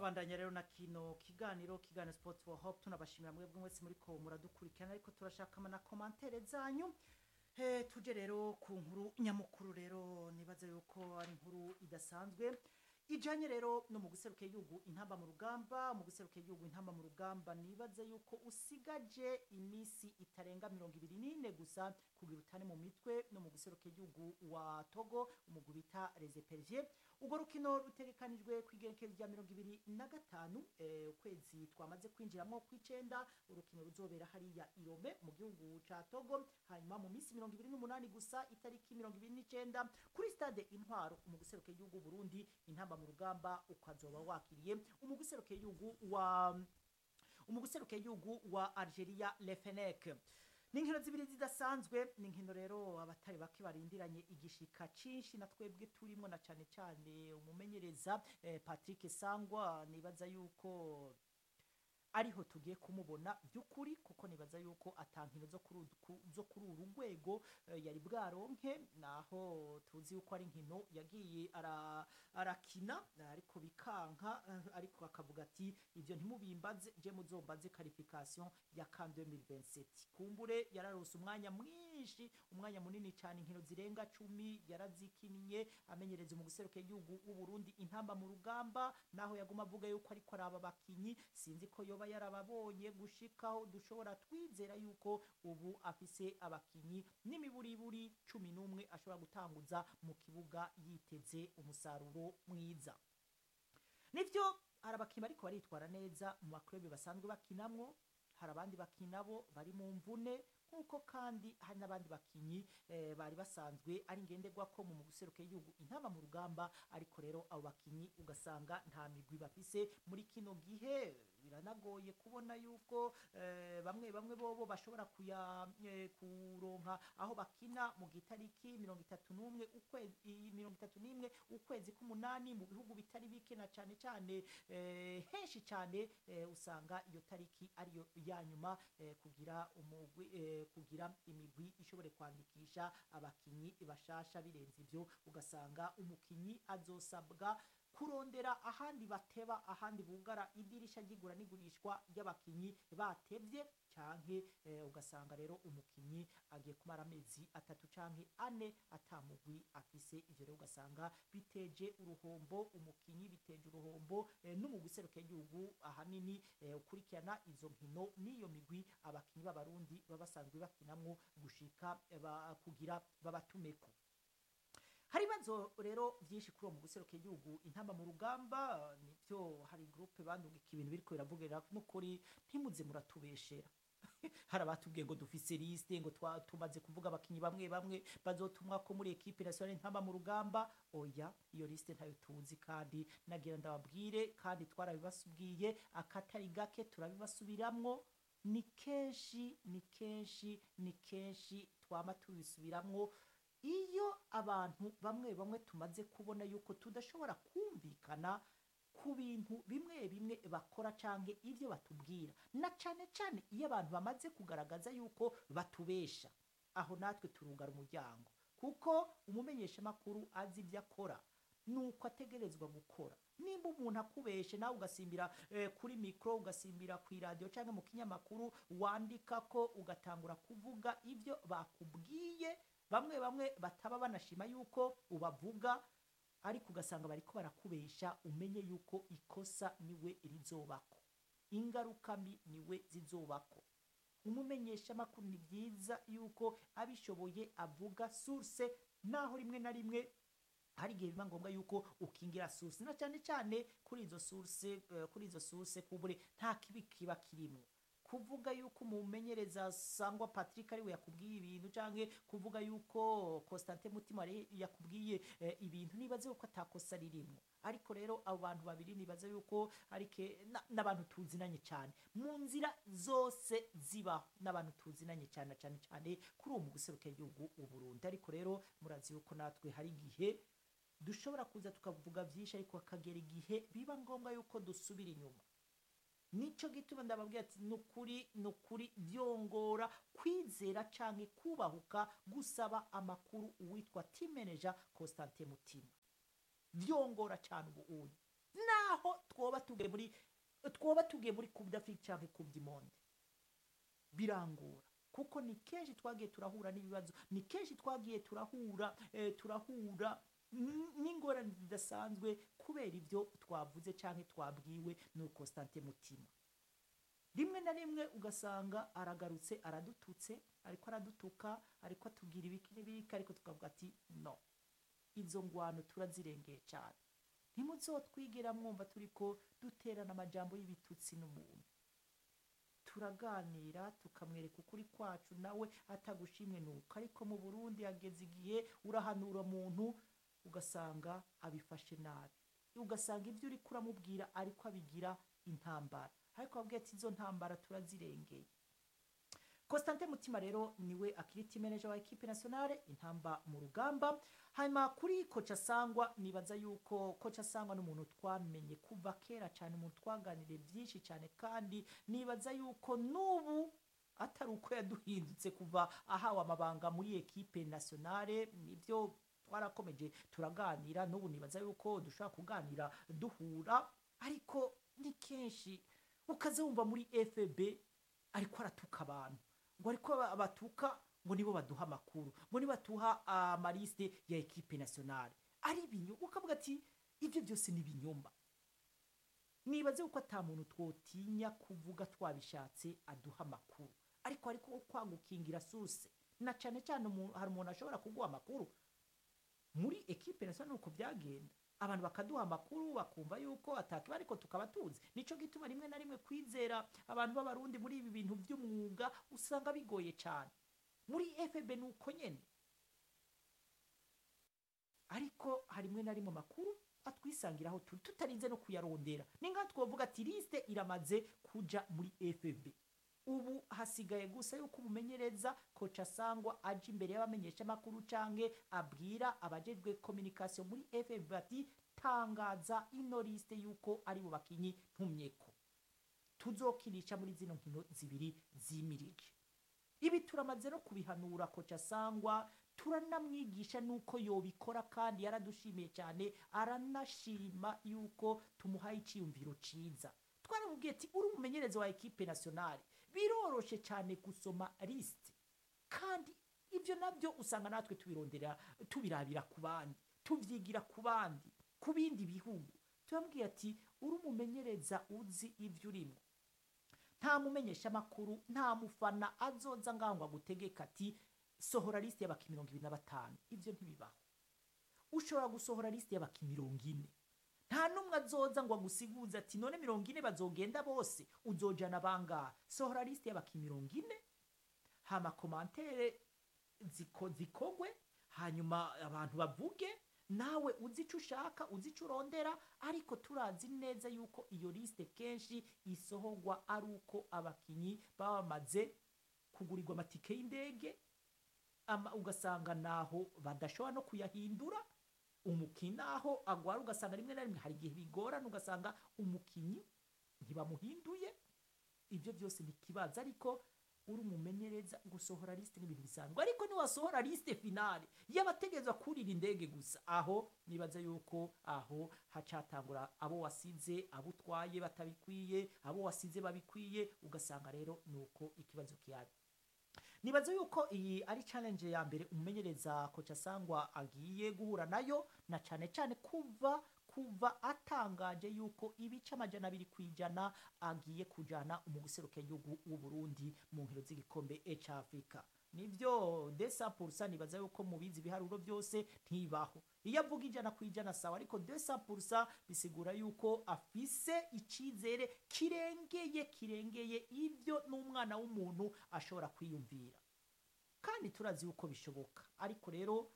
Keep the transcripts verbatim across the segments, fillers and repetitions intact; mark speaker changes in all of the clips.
Speaker 1: turabandanya rero na kino kiganiro kiganiro Sport for Hope tunabashimira mwebwe mwese muri ko muradukurikirana ariko turashaka na commentaire zanyu. He tuje rero ku nkuru nyamukuru rero nibaza yuko ari inkuru idasanzwe ijanye rero no mu guseruka yugu intamba mu rugamba mu guseruka yugu intamba mu rugamba nibaza yuko usigaje imisi itarenga mirongo ibiri n'ine gusa kugira utane mu mitwe no mu guseruka yugu wa Togo umugubita Les Perviers. Ugo rukino rutegekanijwe kwigerekezo rya mirongo ibiri na gatanu eh, ukwezi twamaze kwinjiramo kw'icenda. Urukino ruzobera hariya Irome mu gihugu ca Togo, hanyuma mu misi mirongo ibiri n'umunani gusa itariki mirongo ibiri n'icenda kuri stade Intwaro mu guseruka yugu Burundi intamba mu rugamba ukazoba wakiriye umuguseruke yugu wa umuguseruke yugu wa Algeria Le Fennec. Ninkino zibiri zidasanzwe ninkino rero abatari bake barindiranye igishika cinshi na twebwe turimo na cane cane umumenyereza eh, Patrick Sangwa nibaza yuko ariho tugiye kumubona byukuri kuko nibaza yuko atankino zo kuri zo kuri urugwego uh, yari bwaronke naho tuzi yuko ari nkino yagiye ara arakina ariko bikanka uh, ariko akavuga ati ivyo ntimubimbaze je muzombaze qualification ya CAN deux mille vingt-sept. Kumbure yararose umwanya mwinshi umwanya munini cyane inkino zirenga cumi yarazikiniye amenyereza mu guseruka igihugu u Burundi intamba mu rugamba naho yaguma avuga yuko ariko araba bakinyi sinzi ko yoba yarababonye gushikaho dushobora twizera yuko ubu afise abakinyi n'imiburiburi cumi n'umwe ashobora gutanguza mu kibuga yiteze umusaruro mwiza. Nivyo arabakinyi ariko baritwara neza mu maklube basanzwe bakinamwo, hari abandi bakinabo bari mu mvune nkuko kandi hari n'abandi bakinyi eh, bari basanzwe ari ngenderwa ko mu guseruka y'igihugu intamba mu rugamba ariko rero abo bakinyi ugasanga nta migwi bafise muri kino gihe biranagoye kubona yuko eh, bamwe bamwe bobo bashobora kuya eh, kuronka aho bakina mu gitariki mirongo itatu n'umwe ukwezi mirongo itatu n'imwe ukwezi k'umunani mu bihugu bitari bike na cane cane eh, henshi cane eh, usanga iyo tariki ariyo yanyuma eh, kugira umugwi eh, kugira imigwi ishobore kwandikisha abakinyi bashasha. Birenze ivyo ugasanga umukinyi azosabwa kurondera ahandi bateba ahandi bugara idirisha ryigura n'igurishwa ry'abakinyi batevye canke eh, ugasanga rero umukinyi agiye kumara amezi atatu canke ane atamugwi afise. Ivyo rero ugasanga biteje uruhombo umukinyi biteje uruhombo eh, no mu guseruka igihugu ahanini eh, ukurikirana izo nkino niyo migwi abakinyi b'abarundi babasanzwe bakinamwo gushika eh, ba, kugira babatumeko. Hari bazo rero vyinshi kuri mu guseruka igihugu intamba mu rugamba nivyo hari groupe bandugika ibintu biriko biravugira no kuri ntimuze muratubeshera. Hari abatubwiye ngo dufise liste ngo tumaze kuvuga abakinyi bamwe bamwe bazotumwa ko muri equipe nationale intamba mu rugamba. Oya, iyo liste ntayo tuzi kandi nagira ndababwire kandi twarabibasubwiye akatari gake turabibasubiramwo ni kenshi ni kenshi ni kenshi twama tubisubiramwo iyo abantu bamwe bamwe tumaze kubona yuko tudashobora kumvikana ku bintu bimwe bimwe bakora canke ivyo batubwira na cane cane iyo abantu bamaze kugaragaza yuko batubesha aho natwe turugara umuryango kuko umumenyesha makuru azi ivyo akora nuko ategerezwa gukora. Nimba umuntu akubeshe nawe ugasimbira eh, kuri micro ugasimbira ku radio canke mu kinyamakuru wandika ko ugatangura kuvuga ivyo bakubwiye bamwe bamwe bataba banashima yuko ubavuga ariko ugasanga bariko barakubesha umenye yuko ikosa niwe rizobako ingaruka mbi niwe zizobako. Umumenyesha makuru ni vyiza yuko abishoboye avuga source naho rimwe na rimwe hari gihe biba ngombwa yuko ukingira source na cyane cyane kuri izo source uh, kuri izo source kubure nta kibi kiba kirimo kuvuga yuko umumenyereza Sangwa Patrick ari we yakubwiye ibintu canke kuvuga yuko Constantin Mutima ari yakubwiye eh, ibintu nibaze uko atakosa ririmo. Ariko rero abo bantu babiri nibaze yuko arike n'abantu tuzinanye cyane mu nzira zose ziba n'abantu tuzinanye cyane cyane cyane kuri uwo mu guseruka igihugu u Burundi. Ariko rero murazi yuko natwe hari gihe dushobora kuza tukavuga vyinshi ariko akagera igihe biba ngombwa yuko dusubira inyuma. Nico gituma ndababwira ati nukuri nukuri vyongora kwizera canke kubahuka gusaba amakuru uwitwa team manager Constantin Mutima vyongora cyane ubu uyu
Speaker 2: naho twoba tugiye muri twoba tugiye muri Coupe d'Afrique cyangwa Coupe du Monde birangora kuko ni kenshi twagiye turahura n'ibibazo ni kenshi twagiye turahura eh, turahura n- n'ingorane zidasanzwe kubera ibyo twavuze cyangwa twabwiwe no Constantin Mutima rimwe na rimwe ugasanga aragarutse aradututse ariko aradutuka ariko atubwira ibiki n'ibiki ariko tukavuga ati no izo ngwano turazirengeye cyane ntimuzotwigera mwumva turiko duterana amajambo y'ibitutsi n'umuntu turaganira tukamwereka ukuri kwacu nawe atagushimwe nuko ariko mu Burundi hageze igihe urahanura umuntu ugasanga abifashe nabi ugasanga ibyo uri kuramubwira ariko abigira intambara ariko abwiye ati izo ntambara turazirengeye Constantin Mutima rero niwe akiri team manager wa equipe nationale intamba mu rugamba hanyuma kuri kocha Sangwa nibaza yuko kocha Sangwa n'umuntu twamenye kuva kera cyane umuntu twaganire byinshi cyane kandi nibaza yuko nubu atari uko yaduhindutse kuva ahawe amabanga muri equipe nationale nibyo twarakomeje turaganira nubu nibaza yuko dushaka kuganira duhura ariko ni kenshi ukaze wumva muri F B ariko aratuka abantu ngo ariko abatuka ngo nibo baduha amakuru ngo nibo batuha amaliste ya equipe nationale ari binyo ukavuga ati ibyo byose ni binyomba nibaze uko ata muntu twotinya kuvuga twabishatse aduha amakuru ariko ariko kwagukingira source na cyane cyane hari umuntu ashobora kuguha amakuru muri equipe nationale uko byagenda abantu bakaduha amakuru bakumva yuko ataki bariko tukaba tuzi nico gituma rimwe na rimwe kwizera abantu b'abarundi muri ibi bintu by'umwuga usanga bigoye cyane muri F B nuko nyene ariko harimwe na rimwe makuru atwisangiraho tutarinze no kuyarondera ninga twovuga ati liste iramaze kuja muri F B ubu hasigaye gusa yuko ubumenyereza kocha Sangwa aje imbere y'abamenyesha makuru canke abwira abajejwe communication muri F B ati tangaza ino liste yuko ari bo bakinyi ntumyeko tuzokinisha muri zino nkino zibiri zimirije ibi turamaze no kubihanura kocha Sangwa turanamwigisha nuko yobikora kandi yaradushimiye cyane aranashima yuko tumuhaye iciyumviro ciza twaramubwiye ati uri umumenyereza wa equipe nationale biroroshe cyane gusoma liste kandi ibyo nabyo usanga natwe tubirondera tubirabira ku bandi tuvyigira ku bandi ku bindi bihugu turambwiye ati uri umumenyereza uzi ibyo urimo nta mumenyesha makuru nta mufana azoza ngangwa gutegeka ati sohora liste y'abaki mirongo ibiri na batanu ibyo ntibibaho ushobora gusohora liste y'abaki mirongo ine nta numwe azoza ngo agusiguze ati none mirongo ine bazogenda bose uzojana bangahe sohora liste y'abaki mirongo ine hama commentaire ziko zikogwe hanyuma abantu bavuge nawe uzi ico ushaka uzi ico urondera ariko turazi neza yuko iyo liste kenshi isohogwa ari uko abakinyi babamaze kugurirwa amatike y'indege ama ugasanga naho badashobora no kuyahindura umukinyi aho agwara ugasanga rimwe na rimwe hari igihe bigorana ugasanga umukinyi ntibamuhinduye ibyo byose ni kibaza ariko uri umumenyereza gusohora liste n'ibintu bisanzwe ariko ni wasohora liste finale y'abategezwa kurira indege gusa aho nibaza yuko aho hacatangura abo wasize abo utwaye batabikwiye abo wasize babikwiye ugasanga rero nuko ikibazo kiyari nibaza yuko iyi ari challenge ya mbere umumenyereza kocha Sangwa agiye guhura nayo na cyane cyane kuva kuva atangaje yuko ibice amajana abiri kwijana agiye kujana umuguseruke y'igihugu w'u Burundi mu nkino z'igikombe ca Afrika nivyo desa pourcent nibaza yuko mubizi biharuro byose ntibaho iyo avuga ijana kwijana sawa ariko desa pourcent bisigura yuko afise icizere kirengeye kirengeye ibyo n'umwana w'umuntu ashobora kwiyumvira kandi turazi yuko bishoboka ariko rero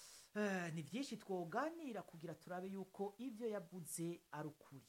Speaker 2: Uh, ni byinshi twoganira kugira turabe yuko ivyo yavuze ari ukuri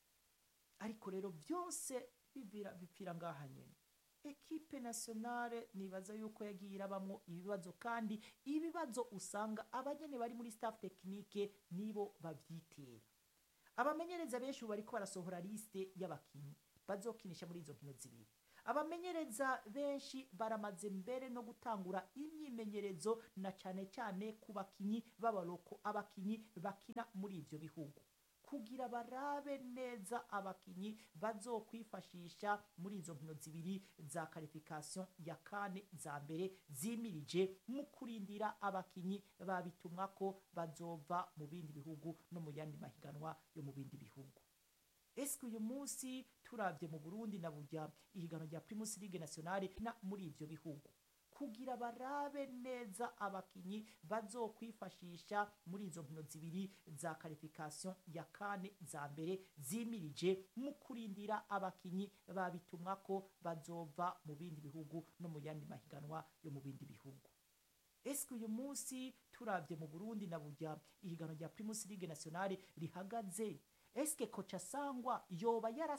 Speaker 2: ariko rero byose bibira bipfira ngaha nyene equipe nationale nibaza yuko yagiye irabamwo ibibazo kandi ibibazo usanga abanyene bari muri staff technique nibo bavyitera abamenyereza benshi bariko barasohora liste y'abakinyi bazokinisha muri izo nkino zibiri abamenyereza benshi baramaze mbere no gutangura imyimenyerezo na cyane cyane ku bakinyi b'abaroko abakinyi bakina muri ivyo bihugu kugira barabe neza abakinyi bazokwifashisha muri izo nkino zibiri za qualification ya kane za mbere zimirije mu kurindira abakinyi babitumwa ko bazova mu bindi bihugu no mu yandi mahiganwa yo mu bindi bihugu. Eske uyu munsi turavye mu Burundi na burya ihiganwa rya Primus League Nationale na muri ivyo bihugu kugira barabe neza abakinyi bazokwifashisha muri izo nkino zibiri za qualification ya kane za mbere zimirije mu kurindira abakinyi babitumwa ko bazova mu bindi bihugu no mu yandi mahiganwa yo mu bindi bihugu. Eske uyu munsi turavye mu Burundi na burya ihiganwa rya Primus League Nationale rihagaze, eske kocha Sangwa yoba yara